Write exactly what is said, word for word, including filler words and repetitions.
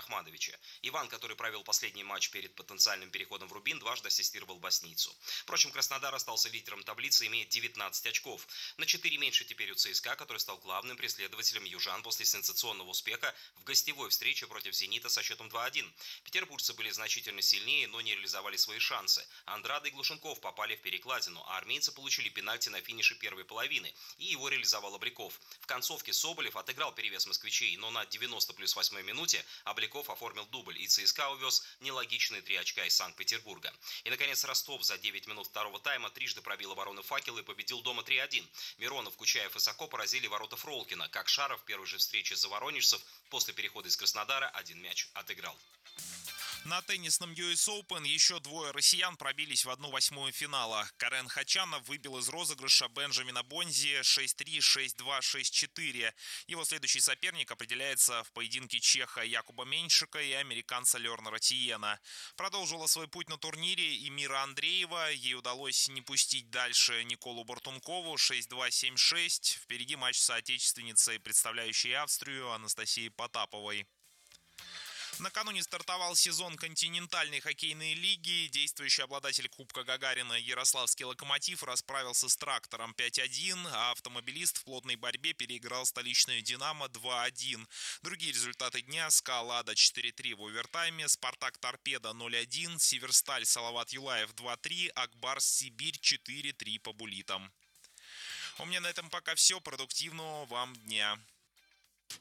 Ахмадовича. Иван, который провел последний матч перед потенциальным переходом в Рубин, дважды ассистировал боснийцу. Впрочем, Краснодар остался лидером таблицы и имеет девятнадцать очков. На четыре меньше теперь у ЦСКА, который стал главным преследователем южан после сенсационного успеха в гостевой встрече против «Зенита» со счетом два один. Петербуржцы были значительно сильнее, но не реализовали свои шансы. Андрада и Глушенков попали в перекладину, а армейцы получили пенальти на финише первой половины, и его реализовал Обликов. В концовке Соболев отыграл перевес москвичей, но на девяносто плюс восьмой минуте Обликов оформил дубль, и ЦСКА увез нелогичные три очка из Санкт-Петербурга. И, наконец, Ростов за девять минут второго тайма трижды пробил оборону «Факел» и победил дома три один. Миронов, Кучаев и Сако поразили ворота Фролкина, как Шаров в первой же встрече за воронежцев после перехода из Краснодара один мяч отыграл. На теннисном ю эс Open еще двое россиян пробились в одну восьмую финала. Карен Хачанов выбил из розыгрыша Бенджамина Бонзи шесть три, шесть два, шесть четыре. Его следующий соперник определяется в поединке чеха Якуба Меньшика и американца Лернера Тиена. Продолжила свой путь на турнире и Мира Андреева. Ей удалось не пустить дальше Николу Бартункову шесть два, семь шесть. Впереди матч с соотечественницей, представляющей Австрию, Анастасией Потаповой. Накануне стартовал сезон континентальной хоккейной лиги. Действующий обладатель Кубка Гагарина Ярославский «Локомотив» расправился с «Трактором» пять один, а автомобилист в плотной борьбе переиграл столичную «Динамо» два один. Другие результаты дня: СКА «Лада» четыре три в овертайме, «Спартак» «Торпедо» ноль один, «Северсталь» Салават Юлаев два три, «Акбарс» Сибирь четыре три по буллитам. У меня на этом пока все. Продуктивного вам дня!